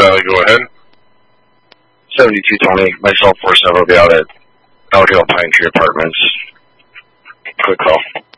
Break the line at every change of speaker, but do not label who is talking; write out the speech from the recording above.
Valley, go ahead.
7220, myself 47 will be out at Out Hill Pine Tree Apartments. Quick call.